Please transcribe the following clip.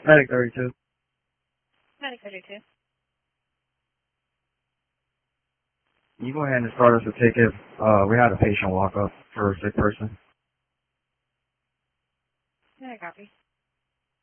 Medic 32. Medic 32. You go ahead and start us a ticket. We had a patient walk up for a sick person. Yeah, I copy.